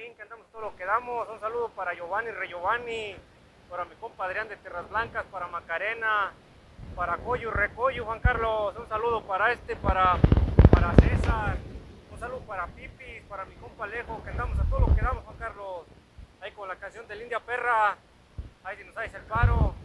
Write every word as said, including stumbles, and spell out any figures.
Martín, que andamos todo lo que damos. Un saludo para Giovanni, Re Giovanni, para mi compa Adrián de Tierras Blancas, para Macarena, para Coyo, Recoyo, Juan Carlos. Un saludo para este, para, para César. Un saludo para Pipis, para mi compa Alejo, que andamos a todo lo que damos, Juan Carlos. Ahí con la canción de India Perra. Ahí si nos haces el paro.